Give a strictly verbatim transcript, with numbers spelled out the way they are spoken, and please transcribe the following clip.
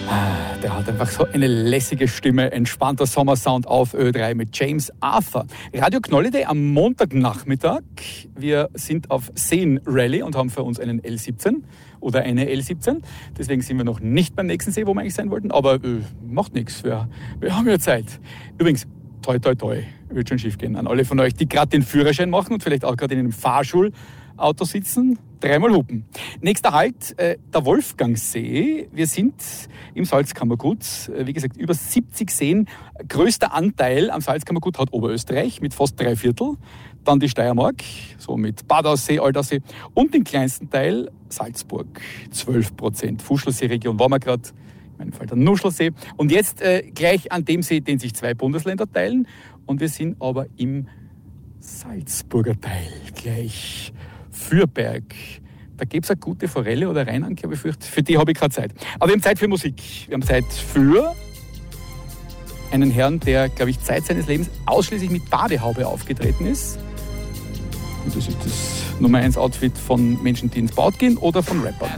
Der hat einfach so eine lässige Stimme, entspannter Sommersound auf Ö drei mit James Arthur. Radio Knolliday am Montagnachmittag. Wir sind auf Seen Rally und haben für uns einen L siebzehn oder eine L siebzehn. Deswegen sind wir noch nicht beim nächsten See, wo wir eigentlich sein wollten. Aber äh, macht nichts, wir, wir haben ja Zeit. Übrigens, toi toi toi, wird schon schief gehen. An alle von euch, die gerade den Führerschein machen und vielleicht auch gerade in einem Fahrschulauto sitzen, dreimal hupen. Nächster Halt, äh, der Wolfgangsee. Wir sind im Salzkammergut. Äh, wie gesagt, über siebzig Seen. Größter Anteil am Salzkammergut hat Oberösterreich mit fast drei Viertel. Dann die Steiermark, so mit Badaussee, Altersee. Und den kleinsten Teil Salzburg, zwölf Prozent. Fuschlersee-Region waren wir gerade. In meinem Fall der Nuschelsee. Und jetzt äh, gleich an dem See, den sich zwei Bundesländer teilen. Und wir sind aber im Salzburger Teil, gleich Fürberg. Da gäbe es eine gute Forelle oder Rheinanke, aber ich fürchte, für die habe ich keine Zeit. Aber wir haben Zeit für Musik. Wir haben Zeit für einen Herrn, der, glaube ich, Zeit seines Lebens ausschließlich mit Badehaube aufgetreten ist. Und das ist das Nummer eins Outfit von Menschen, die ins Bad gehen oder von Rappern.